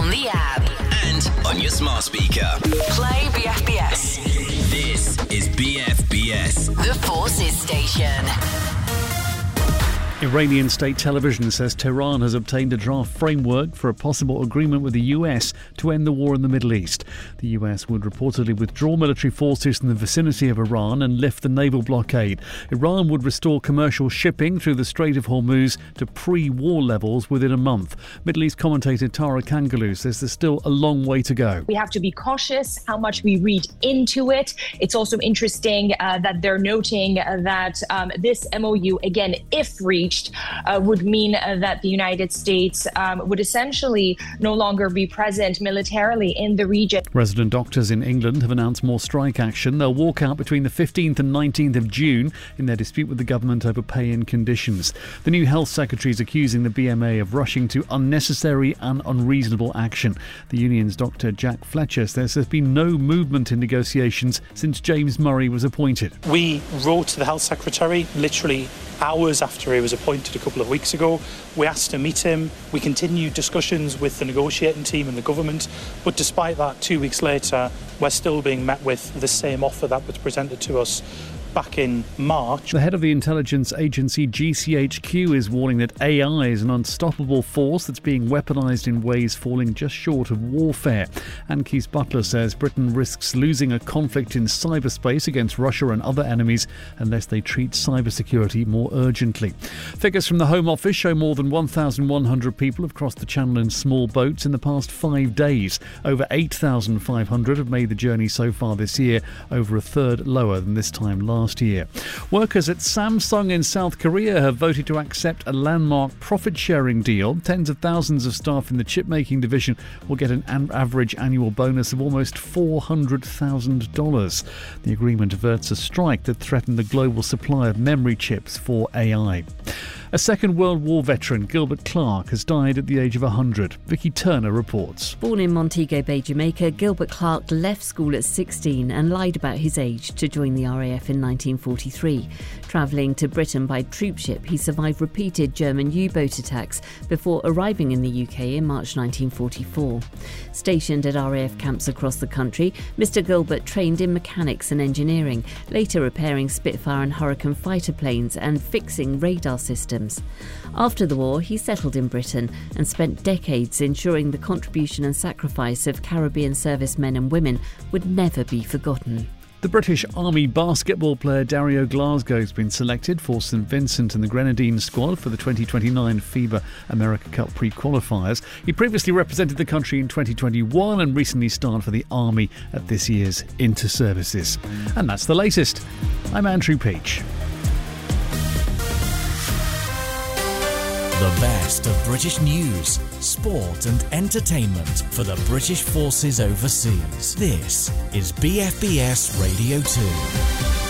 on the app and on your smart speaker. Play BFBS. This is BFBS, The Forces Station. Iranian state television says Tehran has obtained a draft framework for a possible agreement with the US to end the war in the Middle East. The US would reportedly withdraw military forces in the vicinity of Iran and lift the naval blockade. Iran would restore commercial shipping through the Strait of Hormuz to pre-war levels within a month. Middle East commentator Tara Kangaloo says there's still a long way to go. We have to be cautious how much we read into it. It's also interesting that they're noting that this MOU, again, if reached, would mean that the United States would essentially no longer be present militarily in the region. Resident doctors in England have announced more strike action. They'll walk out between the 15th and 19th of June in their dispute with the government over pay and conditions. The new health secretary is accusing the BMA of rushing to unnecessary and unreasonable action. The union's Dr. Jack Fletcher says there's been no movement in negotiations since James Murray was appointed. We wrote to the health secretary literally hours after he was appointed a couple of weeks ago. We asked to meet him. We continued discussions with the negotiating team and the government. But despite that, 2 weeks later, we're still being met with the same offer that was presented to us back in March. The head of the intelligence agency GCHQ is warning that AI is an unstoppable force that's being weaponised in ways falling just short of warfare. And Keith Butler says Britain risks losing a conflict in cyberspace against Russia and other enemies unless they treat cybersecurity more urgently. Figures from the Home Office show more than 1,100 people have crossed the Channel in small boats in the past 5 days. Over 8,500 have made the journey so far this year, over a third lower than this time last year. Workers at Samsung in South Korea have voted to accept a landmark profit-sharing deal. Tens of thousands of staff in the chip-making division will get an average annual bonus of almost $400,000. The agreement averts a strike that threatened the global supply of memory chips for AI. A Second World War veteran, Gilbert Clarke, has died at the age of 100. Vicky Turner reports. Born in Montego Bay, Jamaica, Gilbert Clarke left school at 16 and lied about his age to join the RAF in 1943. Travelling to Britain by troopship, he survived repeated German U-boat attacks before arriving in the UK in March 1944. Stationed at RAF camps across the country, Mr Gilbert trained in mechanics and engineering, later repairing Spitfire and Hurricane fighter planes and fixing radar systems. After the war, he settled in Britain and spent decades ensuring the contribution and sacrifice of Caribbean servicemen and women would never be forgotten. The British Army basketball player Dario Glasgow has been selected for St Vincent and the Grenadines squad for the 2029 FIBA America Cup pre-qualifiers. He previously represented the country in 2021 and recently starred for the Army at this year's Inter-Services. And that's the latest. I'm Andrew Peach. The best of British news, sport and entertainment for the British forces overseas. This is BFBS Radio 2.